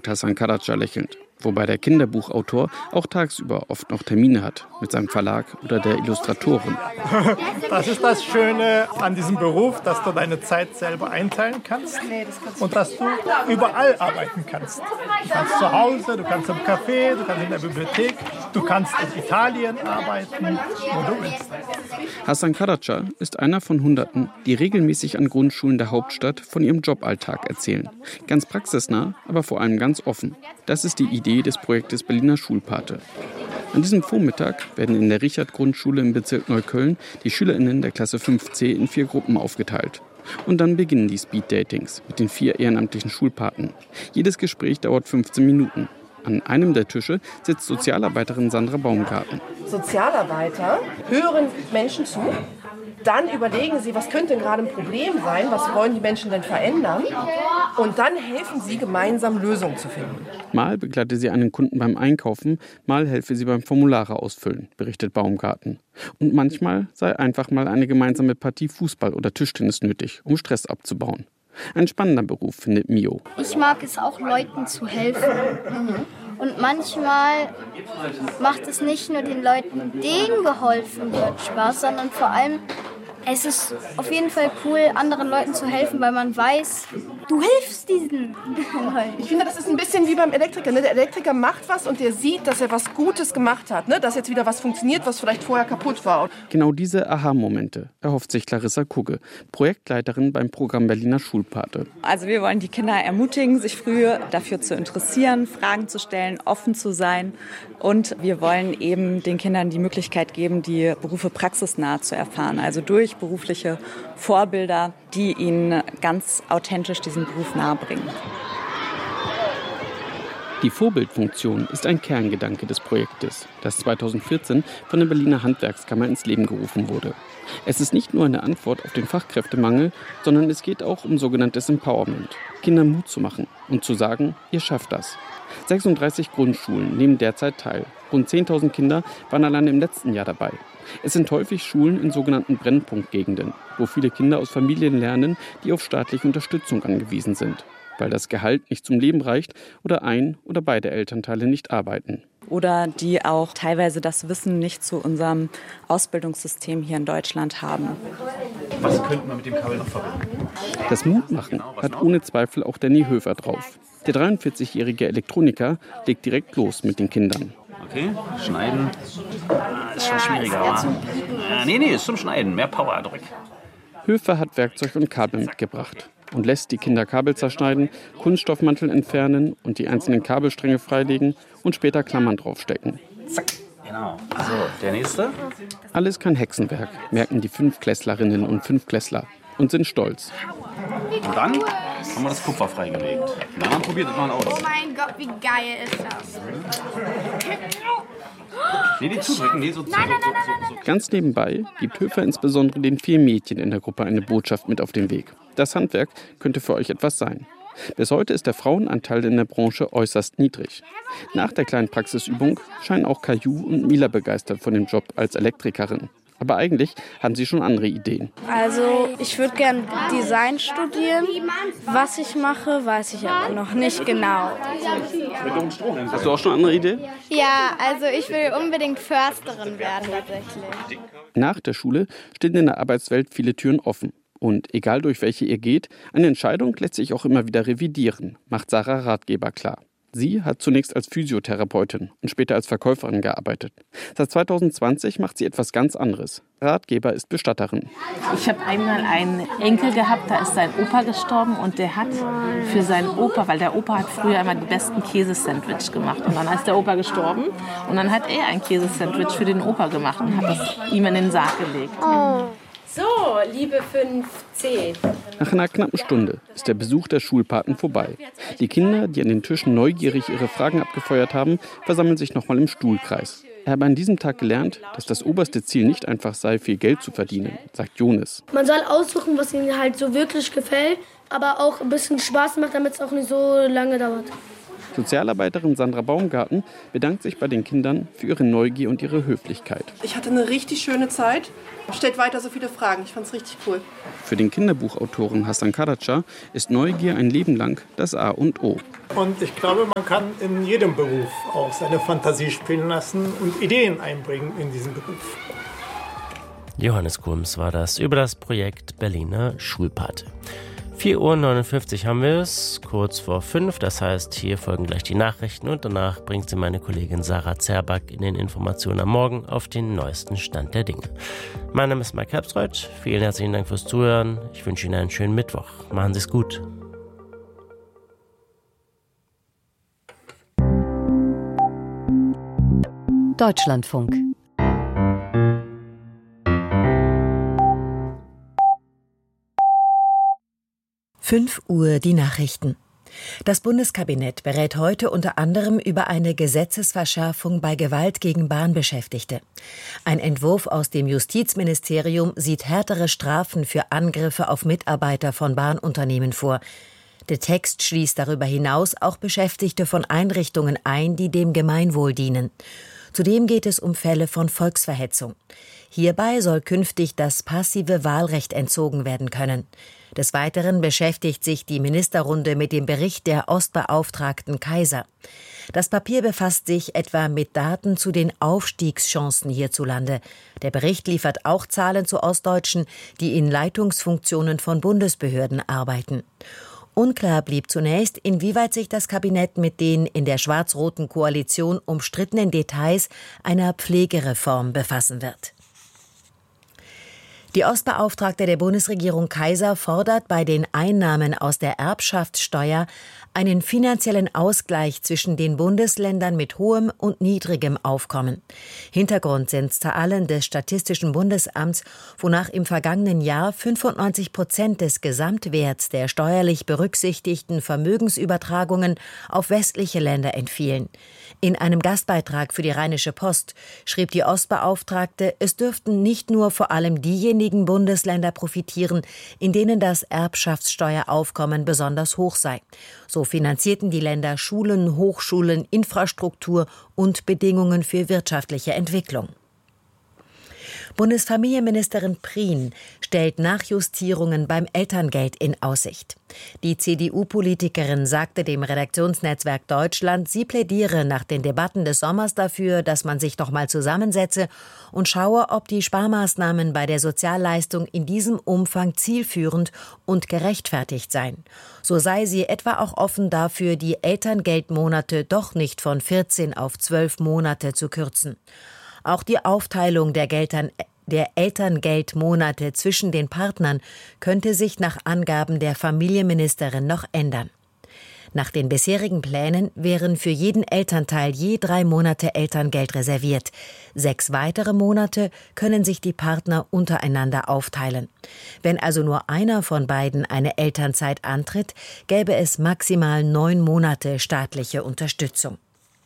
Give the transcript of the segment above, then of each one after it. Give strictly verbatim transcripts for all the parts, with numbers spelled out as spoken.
sagt Hasan Karaca lächelnd. Wobei der Kinderbuchautor auch tagsüber oft noch Termine hat mit seinem Verlag oder der Illustratorin. Das ist das Schöne an diesem Beruf, dass du deine Zeit selber einteilen kannst und dass du überall arbeiten kannst. Du kannst zu Hause, du kannst im Café, du kannst in der Bibliothek, du kannst in Italien arbeiten, wo du willst. Hasan Karaca ist einer von Hunderten, die regelmäßig an Grundschulen der Hauptstadt von ihrem Joballtag erzählen. Ganz praxisnah, aber vor allem ganz offen. Das ist die Idee des Projektes Berliner Schulpate. An diesem Vormittag werden in der Richard-Grundschule im Bezirk Neukölln die SchülerInnen der Klasse fünf C in vier Gruppen aufgeteilt. Und dann beginnen die Speed-Datings mit den vier ehrenamtlichen Schulpaten. Jedes Gespräch dauert fünfzehn Minuten. An einem der Tische sitzt Sozialarbeiterin Sandra Baumgarten. Sozialarbeiter hören Menschen zu. Dann überlegen sie, was könnte denn gerade ein Problem sein, was wollen die Menschen denn verändern? Und dann helfen sie, gemeinsam Lösungen zu finden. Mal begleite sie einen Kunden beim Einkaufen, mal helfe sie beim Formulare ausfüllen, berichtet Baumgarten. Und manchmal sei einfach mal eine gemeinsame Partie Fußball oder Tischtennis nötig, um Stress abzubauen. Ein spannender Beruf, findet Mio. Ich mag es auch, Leuten zu helfen. Und manchmal macht es nicht nur den Leuten, denen geholfen wird, Spaß, sondern vor allem, es ist auf jeden Fall cool, anderen Leuten zu helfen, weil man weiß, du hilfst diesen Leuten. Ich finde, das ist ein bisschen wie beim Elektriker. Ne? Der Elektriker macht was und der sieht, dass er was Gutes gemacht hat. Ne? Dass jetzt wieder was funktioniert, was vielleicht vorher kaputt war. Genau diese Aha-Momente erhofft sich Clarissa Kugge, Projektleiterin beim Programm Berliner Schulpate. Also wir wollen die Kinder ermutigen, sich früh dafür zu interessieren, Fragen zu stellen, offen zu sein. Und wir wollen eben den Kindern die Möglichkeit geben, die Berufe praxisnah zu erfahren. Also durch berufliche Vorbilder, die ihnen ganz authentisch diesen Beruf nahebringen. Die Vorbildfunktion ist ein Kerngedanke des Projektes, das zweitausendvierzehn von der Berliner Handwerkskammer ins Leben gerufen wurde. Es ist nicht nur eine Antwort auf den Fachkräftemangel, sondern es geht auch um sogenanntes Empowerment. Kindern Mut zu machen und zu sagen, ihr schafft das. sechsunddreißig Grundschulen nehmen derzeit teil. Rund zehntausend Kinder waren allein im letzten Jahr dabei. Es sind häufig Schulen in sogenannten Brennpunktgegenden, wo viele Kinder aus Familien lernen, die auf staatliche Unterstützung angewiesen sind, weil das Gehalt nicht zum Leben reicht oder ein oder beide Elternteile nicht arbeiten. Oder die auch teilweise das Wissen nicht zu unserem Ausbildungssystem hier in Deutschland haben. Was könnte man mit dem Kabel noch verbinden? Das Mutmachen hat ohne Zweifel auch Danny Höfer drauf. Der dreiundvierzigjährige Elektroniker legt direkt los mit den Kindern. Okay, schneiden. Ah, ist schon schwieriger, wa? Ja, nee, nee, ist zum Schneiden. Mehr Power, Druck. Höfer hat Werkzeug und Kabel mitgebracht und lässt die Kinder Kabel zerschneiden, Kunststoffmantel entfernen und die einzelnen Kabelstränge freilegen und später Klammern draufstecken. Zack, genau. So, der nächste. Alles kein Hexenwerk, merken die Fünftklässlerinnen und Fünftklässler und sind stolz. Und dann haben wir das Kupfer freigelegt. Na, dann probiert es mal aus. Oh mein Gott, wie geil ist das? Nee, die zudrücken, nee, so zu. Nein, nein, nein, nein, nein. Ganz nebenbei gibt Höfer insbesondere den vier Mädchen in der Gruppe eine Botschaft mit auf den Weg. Das Handwerk könnte für euch etwas sein. Bis heute ist der Frauenanteil in der Branche äußerst niedrig. Nach der kleinen Praxisübung scheinen auch Caillou und Mila begeistert von dem Job als Elektrikerin. Aber eigentlich haben sie schon andere Ideen. Also ich würde gerne Design studieren. Was ich mache, weiß ich aber noch nicht genau. Hast du auch schon andere Ideen? Ja, also ich will unbedingt Försterin werden tatsächlich. Nach der Schule stehen in der Arbeitswelt viele Türen offen. Und egal durch welche ihr geht, eine Entscheidung lässt sich auch immer wieder revidieren, macht Sarah Ratgeber klar. Sie hat zunächst als Physiotherapeutin und später als Verkäuferin gearbeitet. Seit zweitausendzwanzig macht sie etwas ganz anderes. Ratgeber ist Bestatterin. Ich habe einmal einen Enkel gehabt, da ist sein Opa gestorben und der hat für seinen Opa, weil der Opa hat früher immer die besten Käsesandwich gemacht und dann ist der Opa gestorben und dann hat er ein Käsesandwich für den Opa gemacht und hat das ihm in den Sarg gelegt. Oh. So, liebe fünf C. Nach einer knappen Stunde ist der Besuch der Schulpaten vorbei. Die Kinder, die an den Tischen neugierig ihre Fragen abgefeuert haben, versammeln sich nochmal im Stuhlkreis. Er habe an diesem Tag gelernt, dass das oberste Ziel nicht einfach sei, viel Geld zu verdienen, sagt Jonas. Man soll aussuchen, was ihnen halt so wirklich gefällt, aber auch ein bisschen Spaß macht, damit es auch nicht so lange dauert. Sozialarbeiterin Sandra Baumgarten bedankt sich bei den Kindern für ihre Neugier und ihre Höflichkeit. Ich hatte eine richtig schöne Zeit. Stellt weiter so viele Fragen. Ich fand es richtig cool. Für den Kinderbuchautoren Hassan Karaca ist Neugier ein Leben lang das A und O. Und ich glaube, man kann in jedem Beruf auch seine Fantasie spielen lassen und Ideen einbringen in diesen Beruf. Johannes Kulms war das über das Projekt Berliner Schulpate. vier Uhr neunundfünfzig haben wir es, kurz vor fünf. Das heißt, hier folgen gleich die Nachrichten und danach bringt sie meine Kollegin Sarah Zerback in den Informationen am Morgen auf den neuesten Stand der Dinge. Mein Name ist Mike Herbstreuth. Vielen herzlichen Dank fürs Zuhören. Ich wünsche Ihnen einen schönen Mittwoch. Machen Sie es gut. Deutschlandfunk. fünf Uhr die Nachrichten. Das Bundeskabinett berät heute unter anderem über eine Gesetzesverschärfung bei Gewalt gegen Bahnbeschäftigte. Ein Entwurf aus dem Justizministerium sieht härtere Strafen für Angriffe auf Mitarbeiter von Bahnunternehmen vor. Der Text schließt darüber hinaus auch Beschäftigte von Einrichtungen ein, die dem Gemeinwohl dienen. Zudem geht es um Fälle von Volksverhetzung. Hierbei soll künftig das passive Wahlrecht entzogen werden können. Des Weiteren beschäftigt sich die Ministerrunde mit dem Bericht der Ostbeauftragten Kaiser. Das Papier befasst sich etwa mit Daten zu den Aufstiegschancen hierzulande. Der Bericht liefert auch Zahlen zu Ostdeutschen, die in Leitungsfunktionen von Bundesbehörden arbeiten. Unklar blieb zunächst, inwieweit sich das Kabinett mit den in der schwarz-roten Koalition umstrittenen Details einer Pflegereform befassen wird. Die Ostbeauftragte der Bundesregierung Kaiser fordert bei den Einnahmen aus der Erbschaftssteuer einen finanziellen Ausgleich zwischen den Bundesländern mit hohem und niedrigem Aufkommen. Hintergrund sind Zahlen des Statistischen Bundesamts, wonach im vergangenen Jahr fünfundneunzig Prozent des Gesamtwerts der steuerlich berücksichtigten Vermögensübertragungen auf westliche Länder entfielen. In einem Gastbeitrag für die Rheinische Post schrieb die Ostbeauftragte, es dürften nicht nur vor allem diejenigen Bundesländer profitieren, in denen das Erbschaftssteueraufkommen besonders hoch sei. So finanzierten die Länder Schulen, Hochschulen, Infrastruktur und Bedingungen für wirtschaftliche Entwicklung. Bundesfamilienministerin Prien stellt Nachjustierungen beim Elterngeld in Aussicht. Die C D U-Politikerin sagte dem Redaktionsnetzwerk Deutschland, sie plädiere nach den Debatten des Sommers dafür, dass man sich noch mal zusammensetze und schaue, ob die Sparmaßnahmen bei der Sozialleistung in diesem Umfang zielführend und gerechtfertigt seien. So sei sie etwa auch offen dafür, die Elterngeldmonate doch nicht von vierzehn auf zwölf Monate zu kürzen. Auch die Aufteilung der, Geltern, der Elterngeldmonate zwischen den Partnern könnte sich nach Angaben der Familienministerin noch ändern. Nach den bisherigen Plänen wären für jeden Elternteil je drei Monate Elterngeld reserviert. Sechs weitere Monate können sich die Partner untereinander aufteilen. Wenn also nur einer von beiden eine Elternzeit antritt, gäbe es maximal neun Monate staatliche Unterstützung.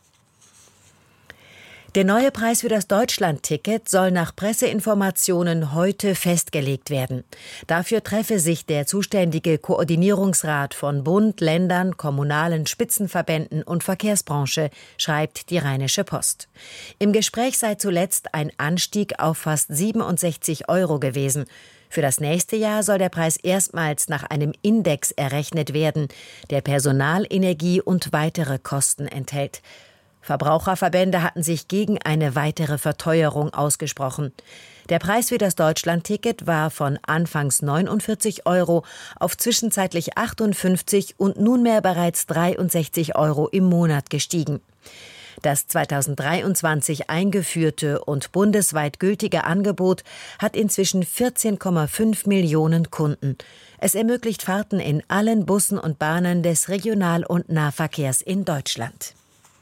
Der neue Preis für das Deutschland-Ticket soll nach Presseinformationen heute festgelegt werden. Dafür treffe sich der zuständige Koordinierungsrat von Bund, Ländern, kommunalen Spitzenverbänden und Verkehrsbranche, schreibt die Rheinische Post. Im Gespräch sei zuletzt ein Anstieg auf fast siebenundsechzig Euro gewesen. Für das nächste Jahr soll der Preis erstmals nach einem Index errechnet werden, der Personal, Energie und weitere Kosten enthält. Verbraucherverbände hatten sich gegen eine weitere Verteuerung ausgesprochen. Der Preis für das Deutschland-Ticket war von anfangs neunundvierzig Euro auf zwischenzeitlich achtundfünfzig und nunmehr bereits dreiundsechzig Euro im Monat gestiegen. Das zweitausenddreiundzwanzig eingeführte und bundesweit gültige Angebot hat inzwischen vierzehn Komma fünf Millionen Kunden. Es ermöglicht Fahrten in allen Bussen und Bahnen des Regional- und Nahverkehrs in Deutschland.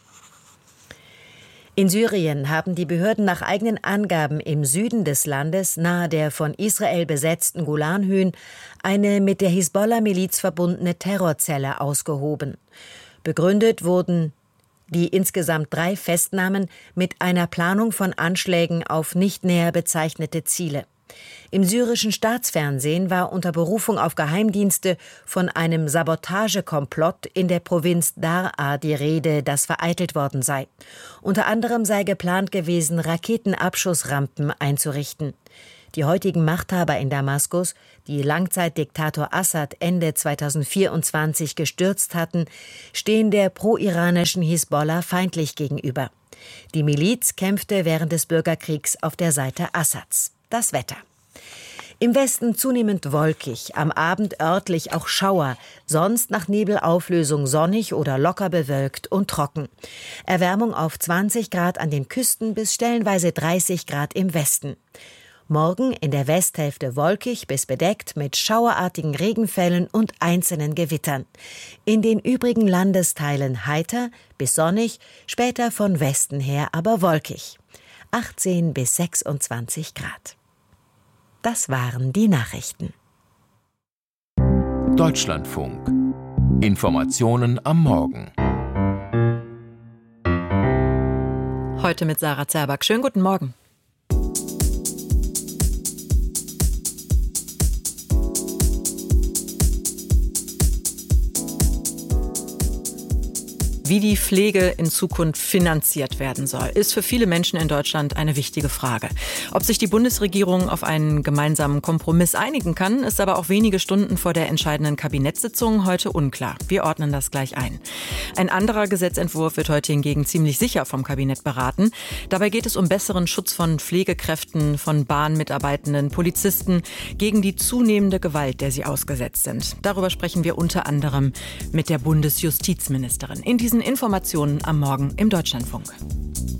In Syrien haben die Behörden nach eigenen Angaben im Süden des Landes, nahe der von Israel besetzten Golanhöhen, eine mit der Hisbollah-Miliz verbundene Terrorzelle ausgehoben. Begründet wurden die insgesamt drei Festnahmen mit einer Planung von Anschlägen auf nicht näher bezeichnete Ziele. Im syrischen Staatsfernsehen war unter Berufung auf Geheimdienste von einem Sabotagekomplott in der Provinz Daraa die Rede, das vereitelt worden sei. Unter anderem sei geplant gewesen, Raketenabschussrampen einzurichten. Die heutigen Machthaber in Damaskus, die Langzeitdiktator Assad Ende zweitausendvierundzwanzig gestürzt hatten, stehen der pro-iranischen Hisbollah feindlich gegenüber. Die Miliz kämpfte während des Bürgerkriegs auf der Seite Assads. Das Wetter. Im Westen zunehmend wolkig, am Abend örtlich auch Schauer, sonst nach Nebelauflösung sonnig oder locker bewölkt und trocken. Erwärmung auf zwanzig Grad an den Küsten bis stellenweise dreißig Grad im Westen. Morgen in der Westhälfte wolkig bis bedeckt mit schauerartigen Regenfällen und einzelnen Gewittern. In den übrigen Landesteilen heiter bis sonnig, später von Westen her aber wolkig. achtzehn bis sechsundzwanzig Grad. Das waren die Nachrichten. Deutschlandfunk. Informationen am Morgen. Heute mit Sarah Zerback. Schönen guten Morgen. Wie die Pflege in Zukunft finanziert werden soll, ist für viele Menschen in Deutschland eine wichtige Frage. Ob sich die Bundesregierung auf einen gemeinsamen Kompromiss einigen kann, ist aber auch wenige Stunden vor der entscheidenden Kabinettssitzung heute unklar. Wir ordnen das gleich ein. Ein anderer Gesetzentwurf wird heute hingegen ziemlich sicher vom Kabinett beraten. Dabei geht es um besseren Schutz von Pflegekräften, von Bahnmitarbeitenden, Polizisten gegen die zunehmende Gewalt, der sie ausgesetzt sind. Darüber sprechen wir unter anderem mit der Bundesjustizministerin. In diesen Informationen am Morgen im Deutschlandfunk.